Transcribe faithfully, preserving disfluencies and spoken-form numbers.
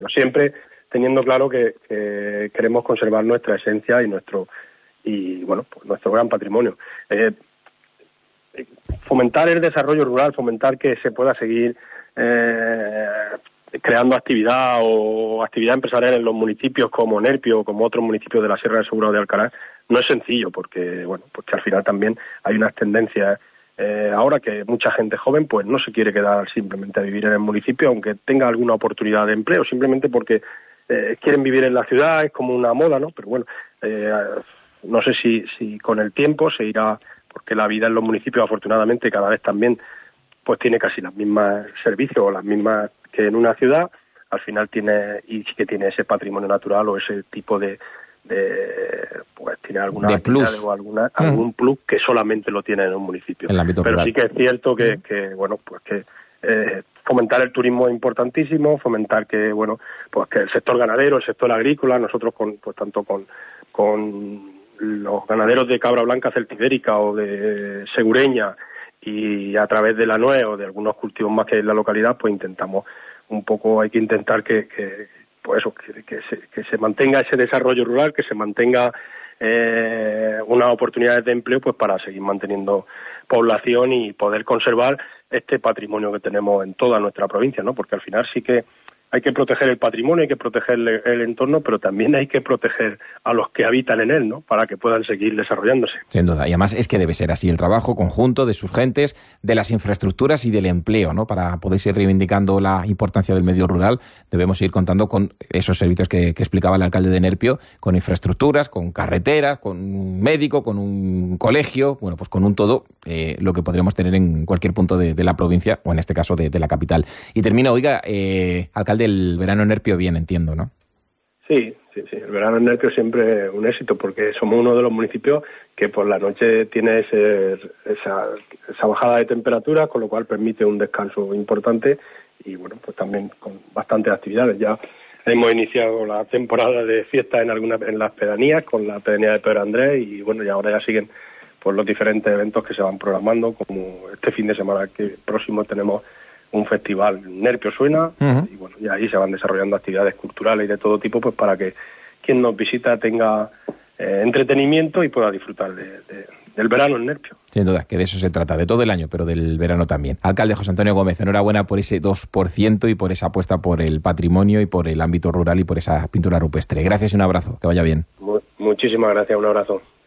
pero siempre teniendo claro que, que queremos conservar nuestra esencia y nuestro y bueno pues nuestro gran patrimonio. Eh, fomentar el desarrollo rural, fomentar que se pueda seguir eh, creando actividad o actividad empresarial en los municipios como Nerpio o como otros municipios de la Sierra del Segura de Alcaraz, no es sencillo, porque bueno, pues que al final también hay unas tendencias eh, ahora que mucha gente joven pues no se quiere quedar simplemente a vivir en el municipio, aunque tenga alguna oportunidad de empleo, simplemente porque eh, quieren vivir en la ciudad, es como una moda, ¿no? Pero bueno, eh, no sé si, si con el tiempo se irá, porque la vida en los municipios afortunadamente cada vez también pues tiene casi las mismas servicios o las mismas que en una ciudad, al final tiene y sí que tiene ese patrimonio natural o ese tipo de, de pues tiene alguna de plus o alguna mm. algún plus que solamente lo tiene en un municipio. En el ámbito Pero rural. Sí que es cierto que, mm. que bueno, pues que eh, fomentar el turismo es importantísimo, fomentar que bueno, pues que el sector ganadero, el sector agrícola, nosotros con pues tanto con con los ganaderos de cabra blanca celtibérica o de segureña y a través de la nuez o de algunos cultivos más que hay en la localidad, pues intentamos un poco, hay que intentar que, que pues eso, que, que, se, que se mantenga ese desarrollo rural, que se mantenga eh, unas oportunidades de empleo pues para seguir manteniendo población y poder conservar este patrimonio que tenemos en toda nuestra provincia, ¿no? Porque al final sí que hay que proteger el patrimonio, hay que proteger el, el entorno, pero también hay que proteger a los que habitan en él, ¿no? Para que puedan seguir desarrollándose. Sin duda, y además es que debe ser así el trabajo conjunto de sus gentes, de las infraestructuras y del empleo, ¿no? Para poder ir reivindicando la importancia del medio rural, debemos ir contando con esos servicios que, que explicaba el alcalde de Nerpio, con infraestructuras, con carreteras, con un médico, con un colegio, bueno, pues con un todo, eh, lo que podríamos tener en cualquier punto de, de la provincia, o en este caso de, de la capital. Y termino, oiga, eh, alcalde, el verano en Nerpio bien, entiendo, ¿no? Sí, sí, sí. El verano en Nerpio siempre es un éxito porque somos uno de los municipios que por la noche tiene ese, esa, esa bajada de temperatura, con lo cual permite un descanso importante y, bueno, pues también con bastantes actividades. Ya hemos iniciado la temporada de fiestas en algunas en las pedanías, con la pedanía de Pedro Andrés y, bueno, y ahora ya siguen pues los diferentes eventos que se van programando, como este fin de semana que próximo tenemos un festival Nerpio Suena, uh-huh. y bueno, y ahí se van desarrollando actividades culturales y de todo tipo, pues para que quien nos visita tenga eh, entretenimiento y pueda disfrutar de, de, del verano en Nerpio. Sin duda, que de eso se trata, de todo el año, pero del verano también. Alcalde José Antonio Gómez, enhorabuena por ese dos por ciento y por esa apuesta por el patrimonio y por el ámbito rural y por esa pintura rupestre. Gracias y un abrazo, que vaya bien. Mu- muchísimas gracias, un abrazo.